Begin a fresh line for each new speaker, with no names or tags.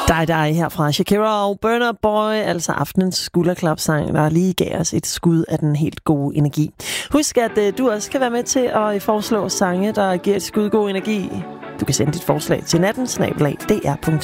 dig her fra Shakira og Burna Boy, altså aftenens skulderklapsang, der lige gav os et skud af den helt gode energi. Husk, at du også kan være med til at foreslå sange, der giver et skud god energi. Du kan sende dit forslag til natten@dr.dk.